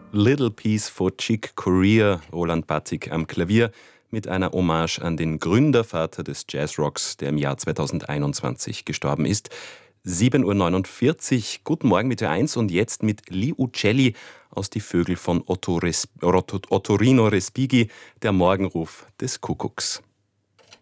Little Piece for Chick Corea, Roland Batik am Klavier, mit einer Hommage an den Gründervater des Jazzrocks, der im Jahr 2021 gestorben ist. 7:49 Uhr, guten Morgen mit Ö1 und jetzt mit Lee Uccelli aus Die Vögel von Ottorino Respighi, der Morgenruf des Kuckucks.